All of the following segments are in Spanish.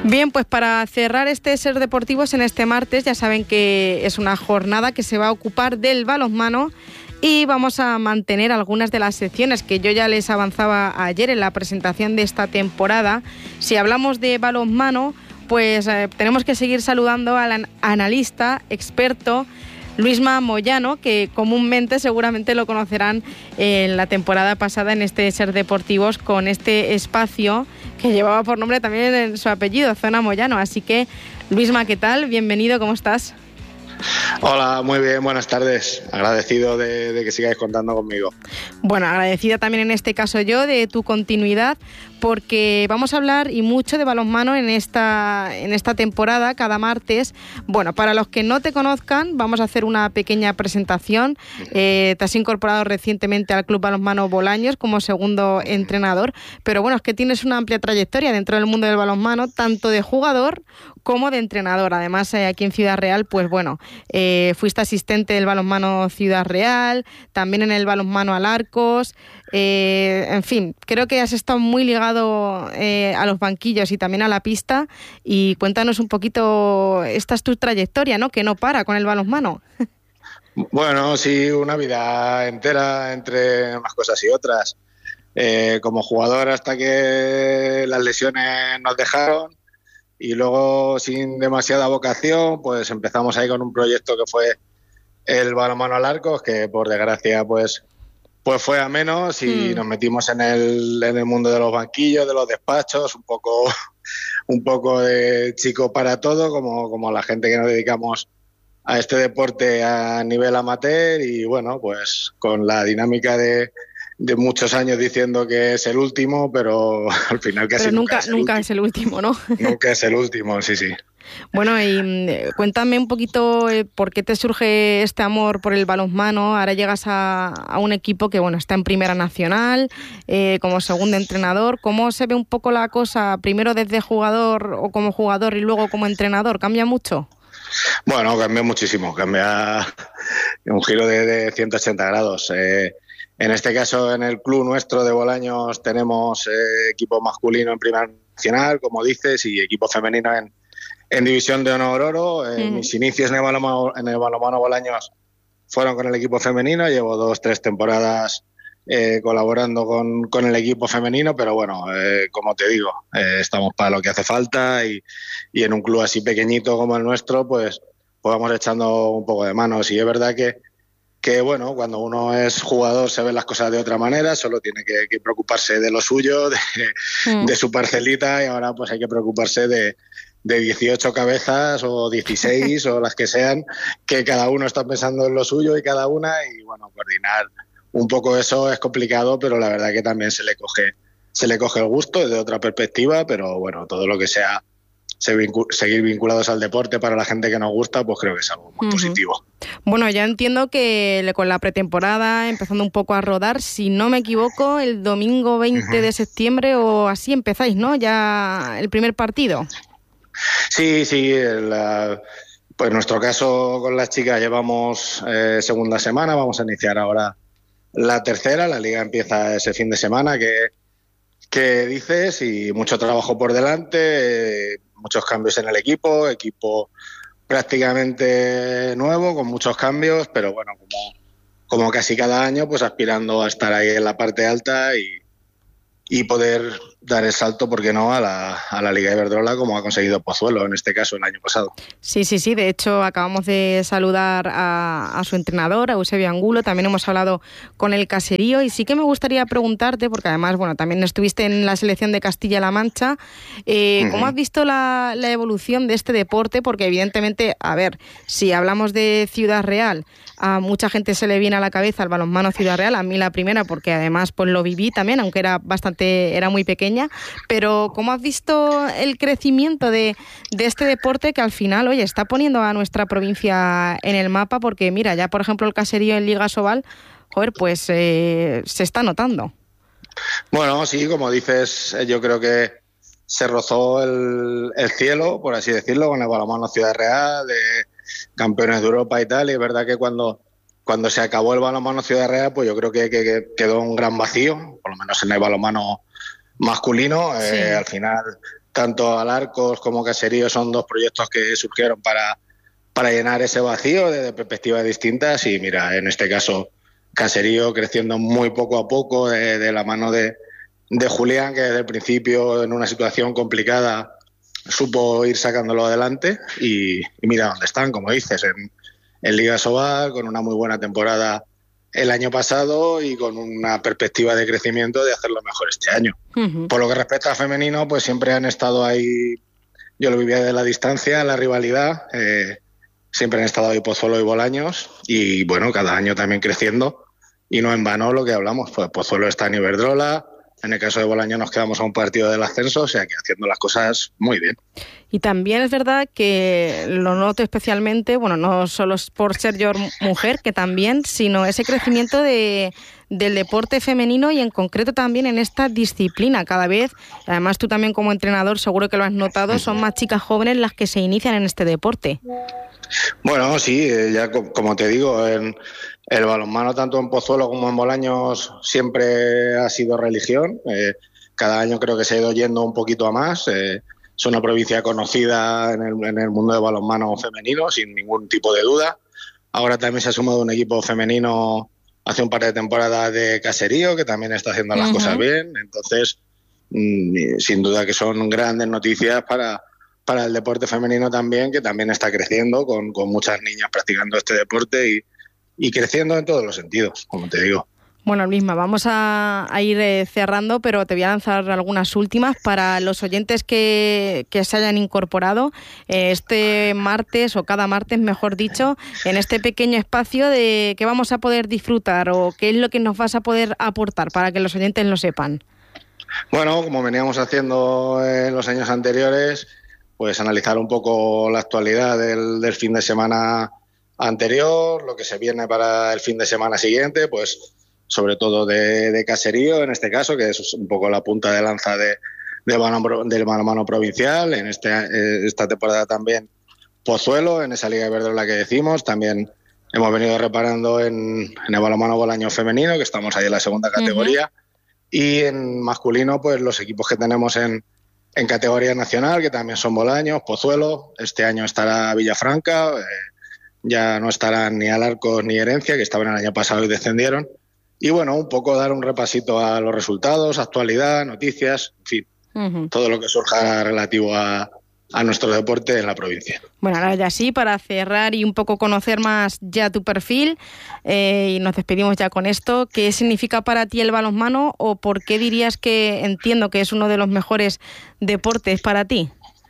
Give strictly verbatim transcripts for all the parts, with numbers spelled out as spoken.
Bien, pues para cerrar este Ser Deportivos en este martes, ya saben que es una jornada que se va a ocupar del balonmano y vamos a mantener algunas de las secciones que yo ya les avanzaba ayer en la presentación de esta temporada. Si hablamos de balonmano, pues eh, tenemos que seguir saludando al an- analista, experto, Luisma Moyano, que comúnmente seguramente lo conocerán en la temporada pasada en este Ser Deportivos con este espacio que llevaba por nombre también en su apellido, Zona Moyano. Así que, Luisma, ¿qué tal? Bienvenido, ¿cómo estás? Hola, muy bien, buenas tardes. Agradecido de, de que sigáis contando conmigo. Bueno, agradecida también en este caso yo de tu continuidad, porque vamos a hablar y mucho de balonmano en esta, en esta temporada, cada martes. Bueno, para los que no te conozcan, vamos a hacer una pequeña presentación. Eh, te has incorporado recientemente al Club Balonmano Bolaños como segundo entrenador, pero bueno, es que tienes una amplia trayectoria dentro del mundo del balonmano, tanto de jugador como de entrenador. Además, eh, aquí en Ciudad Real, pues bueno, eh, fuiste asistente del balonmano Ciudad Real, también en el balonmano Alarcos, eh, en fin, creo que has estado muy ligado eh, a los banquillos y también a la pista. Y cuéntanos un poquito, esta es tu trayectoria, ¿no? Que no para con el balonmano. Bueno, sí, una vida entera entre unas cosas y otras. Eh, como jugador hasta que las lesiones nos dejaron, y luego sin demasiada vocación, pues empezamos ahí con un proyecto que fue el balonmano Alarcos, que por desgracia pues, pues fue a menos, y mm. nos metimos en el, en el mundo de los banquillos, de los despachos, un poco, un poco de chico para todo, como, como la gente que nos dedicamos a este deporte a nivel amateur. Y bueno, pues con la dinámica de de muchos años diciendo que es el último, pero al final casi pero nunca, nunca, es, el nunca es el último, ¿no? Nunca es el último, sí, sí. Bueno, y eh, cuéntame un poquito eh, por qué te surge este amor por el balonmano. Ahora llegas a, a un equipo que bueno está en Primera Nacional, eh, como segundo entrenador. ¿Cómo se ve un poco la cosa, primero desde jugador o como jugador y luego como entrenador? ¿Cambia mucho? Bueno, cambia muchísimo, cambia un giro de, de ciento ochenta grados. Eh, En este caso, en el club nuestro de Bolaños tenemos eh, equipo masculino en Primera Nacional, como dices, y equipo femenino en, en División de Honor Oro. Eh, mm. Mis inicios en el balonmano, en el balonmano Bolaños fueron con el equipo femenino. Llevo dos, tres temporadas eh, colaborando con, con el equipo femenino, pero bueno, eh, como te digo, eh, estamos para lo que hace falta, y, y en un club así pequeñito como el nuestro, pues, pues vamos echando un poco de manos. Y es verdad que que bueno, cuando uno es jugador se ven las cosas de otra manera, solo tiene que, que preocuparse de lo suyo, de, mm. de su parcelita, y ahora pues hay que preocuparse de, de dieciocho cabezas o dieciséis o las que sean, que cada uno está pensando en lo suyo y cada una, y bueno, coordinar un poco eso es complicado, pero la verdad que también se le coge, se le coge el gusto desde otra perspectiva. Pero bueno, todo lo que sea seguir vinculados al deporte para la gente que nos gusta, pues creo que es algo muy uh-huh. positivo. Bueno, ya entiendo que con la pretemporada empezando un poco a rodar, si no me equivoco, el domingo veinte uh-huh. de septiembre o así empezáis, ¿no? Ya el primer partido. Sí, sí, la, pues en nuestro caso con las chicas llevamos eh, segunda semana, vamos a iniciar ahora la tercera, la liga empieza ese fin de semana que, que dices, y mucho trabajo por delante, eh, muchos cambios en el equipo, equipo prácticamente nuevo, con muchos cambios, pero bueno, como, como casi cada año, pues aspirando a estar ahí en la parte alta y, y poder dar el salto, ¿por qué no?, a la, a la Liga Iberdrola, como ha conseguido Pozuelo, en este caso, el año pasado. Sí, sí, sí. De hecho, acabamos de saludar a, a su entrenador, a Eusebio Angulo. También hemos hablado con el caserío, y sí que me gustaría preguntarte, porque además, bueno, también estuviste en la selección de Castilla-La Mancha. Eh, ¿Cómo uh-huh. has visto la, la evolución de este deporte? Porque evidentemente, a ver, si hablamos de Ciudad Real, a mucha gente se le viene a la cabeza el balonmano Ciudad Real, a mí la primera, porque además pues lo viví también, aunque era bastante, era muy pequeña. Pero ¿cómo has visto el crecimiento de, de este deporte que al final, oye, está poniendo a nuestra provincia en el mapa? Porque mira, ya por ejemplo el caserío en Liga Sobal, joder, pues eh, se está notando. Bueno, sí, como dices, yo creo que se rozó el, el cielo, por así decirlo, con el balonmano Ciudad Real, de campeones de Europa y tal, y es verdad que cuando, cuando se acabó el balonmano Ciudad Real, pues yo creo que, que, que quedó un gran vacío, por lo menos en el balonmano masculino. Sí. Eh, al final tanto Alarcos como Caserío son dos proyectos que surgieron para, para llenar ese vacío desde perspectivas distintas y mira, en este caso Caserío creciendo muy poco a poco de, de la mano de, de Julián, que desde el principio en una situación complicada supo ir sacándolo adelante y, y mira dónde están, como dices, en, en Liga Sobal, con una muy buena temporada el año pasado y con una perspectiva de crecimiento de hacerlo mejor este año. Uh-huh. Por lo que respecta a femenino, pues siempre han estado ahí, yo lo vivía de la distancia, la rivalidad, eh, siempre han estado ahí Pozuelo y Bolaños y bueno, cada año también creciendo y no en vano lo que hablamos, pues Pozuelo está en Iberdrola, en el caso de Bolaños nos quedamos a un partido del ascenso, o sea que haciendo las cosas muy bien. Y también es verdad que lo noto especialmente, bueno, no solo por ser yo mujer, que también, sino ese crecimiento de, del deporte femenino y en concreto también en esta disciplina. Cada vez, además tú también como entrenador seguro que lo has notado, son más chicas jóvenes las que se inician en este deporte. Bueno, sí, ya como te digo, en el balonmano tanto en Pozuelo como en Bolaños siempre ha sido religión. Eh, cada año creo que se ha ido yendo un poquito a más. Eh, es una provincia conocida en el, en el mundo de balonmano femenino, sin ningún tipo de duda. Ahora también se ha sumado un equipo femenino hace un par de temporadas de Caserío, que también está haciendo las uh-huh. cosas bien. Entonces, mmm, sin duda que son grandes noticias para... para el deporte femenino también, que también está creciendo con, con muchas niñas practicando este deporte y, y creciendo en todos los sentidos, como te digo. Bueno, Luisma, vamos a, a ir eh, cerrando, pero te voy a lanzar algunas últimas para los oyentes que, que se hayan incorporado eh, este martes, o cada martes, mejor dicho, en este pequeño espacio de que vamos a poder disfrutar o qué es lo que nos vas a poder aportar para que los oyentes lo sepan. Bueno, como veníamos haciendo en los años anteriores, pues analizar un poco la actualidad del, del fin de semana anterior, lo que se viene para el fin de semana siguiente, pues sobre todo de, de Caserío, en este caso, que es un poco la punta de lanza de, de balonmano, del balonmano provincial. En este, esta temporada también Pozuelo, en esa Liga Iberdrola que decimos. También hemos venido reparando en, en el balonmano Bolaño femenino, que estamos ahí en la segunda categoría. Uh-huh. Y en masculino, pues los equipos que tenemos en En categoría nacional, que también son Bolaños, Pozuelo, este año estará Villafranca, eh, ya no estarán ni Alarcos ni Herencia, que estaban el año pasado y descendieron. Y bueno, un poco dar un repasito a los resultados, actualidad, noticias, en fin, uh-huh. todo lo que surja relativo a, a nuestro deporte en la provincia. Bueno, ahora ya sí, para cerrar y un poco conocer más ya tu perfil, eh, y nos despedimos ya con esto, ¿qué significa para ti el balonmano o por qué dirías que entiendo que es uno de los mejores deportes para ti?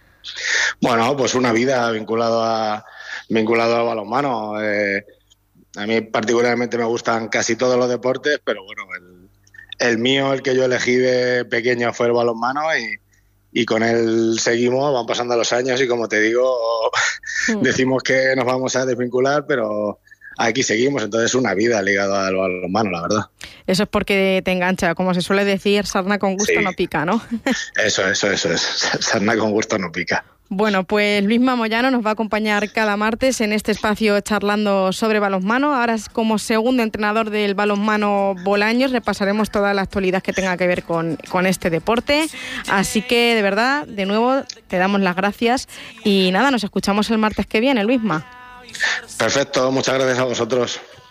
Bueno, pues una vida vinculado a vinculado al balonmano. Eh, a mí particularmente me gustan casi todos los deportes, pero bueno, el, el mío, el que yo elegí de pequeño fue el balonmano y Y con él seguimos, van pasando los años y como te digo, decimos que nos vamos a desvincular, pero aquí seguimos, entonces una vida ligada al balonmano, la verdad. Eso es porque te engancha, como se suele decir, sarna con gusto sí. no pica, ¿no? Eso, eso, eso es, sarna con gusto no pica. Bueno, pues Luisma Moyano nos va a acompañar cada martes en este espacio charlando sobre balonmano. Ahora, como segundo entrenador del balonmano Bolaños, repasaremos toda la actualidad que tenga que ver con, con este deporte. Así que, de verdad, de nuevo, te damos las gracias. Y nada, nos escuchamos el martes que viene, Luisma. Perfecto, muchas gracias a vosotros.